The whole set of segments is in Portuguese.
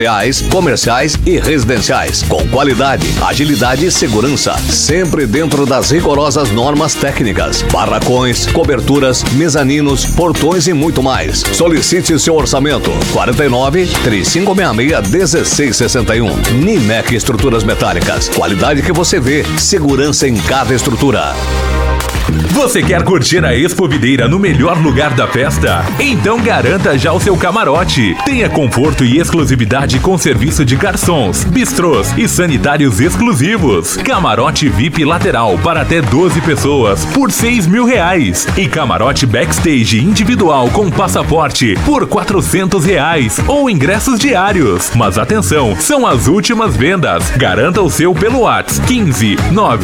comerciais e residenciais, com qualidade, agilidade e segurança, sempre dentro das rigorosas normas técnicas, barracões, coberturas, mezaninos, portões e muito mais. Solicite seu orçamento. 49-3566-1661. Nimec Estruturas Metálicas, qualidade que você vê, segurança em cada estrutura. Você quer curtir a Expo Videira no melhor lugar da festa? Então garanta já o seu camarote. Tenha conforto e exclusividade com serviço de garçons, bistrôs e sanitários exclusivos. Camarote VIP lateral para até 12 pessoas por R$6.000. E camarote backstage individual com passaporte por R$400 ou ingressos diários. Mas atenção, são as últimas vendas. Garanta o seu pelo WhatsApp 15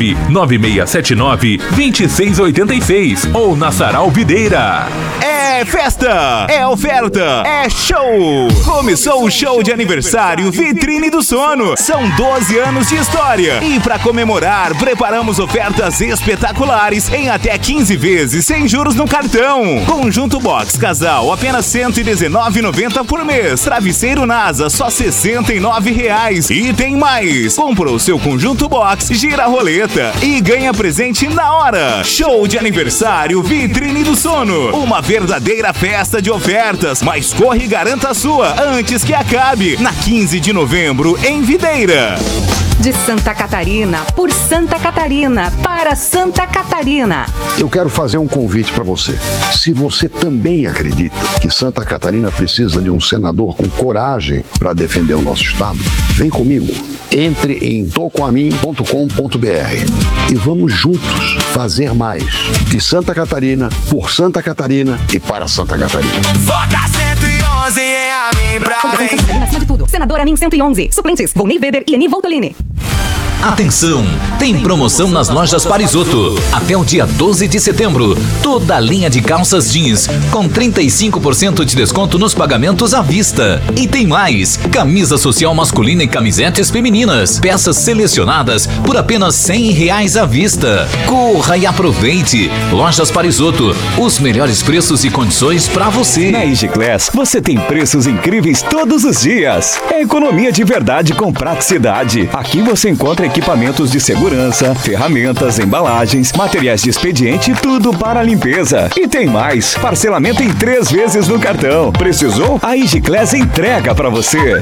99679 2686 ou na Sarau Videira. É festa, é oferta, é show! Começou o show de aniversário Vitrine do Sono. São 12 anos de história. E para comemorar, preparamos ofertas espetaculares em até 15 vezes sem juros no cartão. Conjunto Box Casal, apenas R$119,90 por mês. Travesseiro NASA, só R$69. E tem mais! Comprou o seu Conjunto Box, gira a roleta e ganha presente na hora. Show de aniversário Vitrine do Sono. Uma verdadeira festa de ofertas, mas corre e garanta a sua antes que acabe, na 15 de novembro, em Videira. De Santa Catarina, por Santa Catarina, para Santa Catarina. Eu quero fazer um convite para você. Se você também acredita que Santa Catarina precisa de um senador com coragem para defender o nosso estado, vem comigo. Entre em tocoamin.com.br e vamos juntos fazer mais. De Santa Catarina, por Santa Catarina e para Santa Catarina. Vota 111 em Amin pra Santa Catarina acima de tudo. Senador Amin 111. Suplentes, Volney Weber e Eni Voltolini. Atenção! Tem promoção nas lojas Parisotto. Até o dia 12 de setembro. Toda a linha de calças jeans com 35% de desconto nos pagamentos à vista. E tem mais! Camisa social masculina e camisetes femininas. Peças selecionadas por apenas R$100 à vista. Corra e aproveite! Lojas Parisotto. Os melhores preços e condições para você. Na Igiclass, você tem preços incríveis todos os dias. É economia de verdade com praticidade. Aqui você encontra equipamentos de segurança, ferramentas, embalagens, materiais de expediente e tudo para a limpeza. E tem mais, parcelamento em 3 vezes no cartão. Precisou? A Igiclass entrega para você.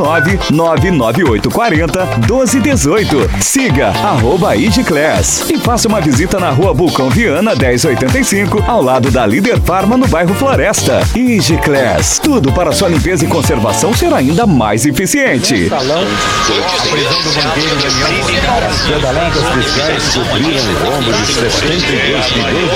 49998401218. Siga @Igiclass e faça uma visita na Rua Vulcão Viana 1085, ao lado da Líder Farma no bairro Floresta. Igiclass, tudo para sua limpeza e conservação ser ainda mais eficiente. Salão, a prisão do banqueiro Daniel. Pedaladas fiscais cobriram o rombo de R$72 milhões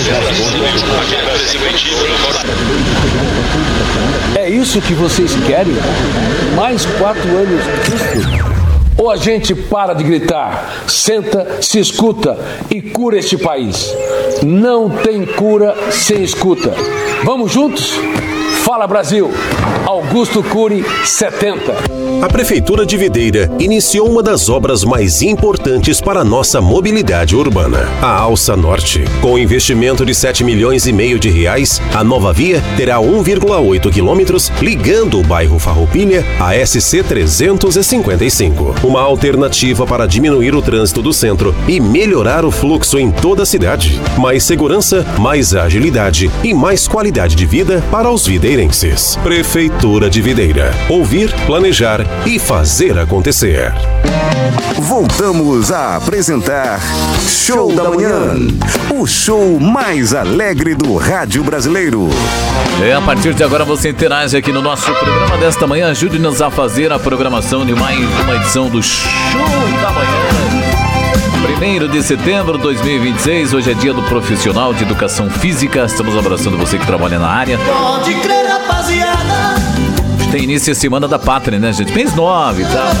nas contas. É isso que vocês querem? Mais 4 anos disso? Ou a gente para de gritar, senta, se escuta e cura este país? Não tem cura sem escuta. Vamos juntos? Fala Brasil! Augusto Cury, 70. A Prefeitura de Videira iniciou uma das obras mais importantes para a nossa mobilidade urbana, a Alça Norte. Com investimento de R$7,5 milhões de reais, a nova via terá 1,8 quilômetros ligando o bairro Farroupilha à SC 355. Uma alternativa para diminuir o trânsito do centro e melhorar o fluxo em toda a cidade. Mais segurança, mais agilidade e mais qualidade de vida para os videirenses. Prefeitura de Videira. Ouvir, planejar e fazer acontecer. Voltamos a apresentar Show da Manhã, o show mais alegre do rádio brasileiro. A partir de agora você interage aqui no nosso programa desta manhã. Ajude-nos a fazer a programação de mais uma edição do Show da Manhã. 1º de setembro de 2026, hoje é dia do profissional de educação física. Estamos abraçando você que trabalha na área. Pode crer, rapaziada. Tem início a Semana da Pátria, né, gente? Mês 9 e tal.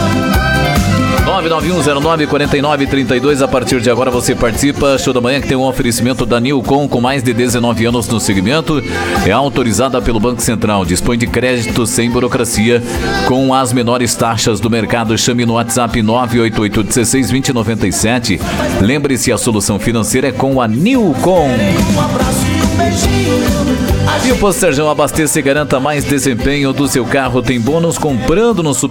991094932. A partir de agora você participa. Show da Manhã que tem um oferecimento da Nilcom, com mais de 19 anos no segmento. É autorizada pelo Banco Central. Dispõe de crédito sem burocracia, com as menores taxas do mercado. Chame no WhatsApp 988162097. Lembre-se, a solução financeira é com a Nilcom. Um abraço e um beijinho. E o Posto Serjão, abasteça e garanta mais desempenho do seu carro. Tem bônus comprando no